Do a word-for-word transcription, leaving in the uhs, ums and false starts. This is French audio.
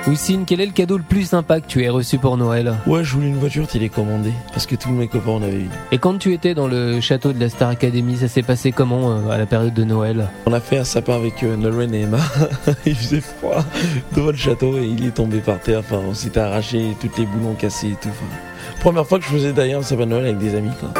Oussine, quel est le cadeau le plus sympa que tu aies reçu pour Noël? Ouais, je voulais une voiture télécommandée, parce que tous mes copains en avaient une. Et quand tu étais dans le château de la Star Academy, ça s'est passé comment euh, à la période de Noël? On a fait un sapin avec euh, Nolwenn et Emma. Il faisait froid devant le château et il est tombé par terre. Enfin, on s'était arraché, tous les boulons cassés et tout. Enfin, première fois que je faisais d'ailleurs un sapin de Noël avec des amis, quoi.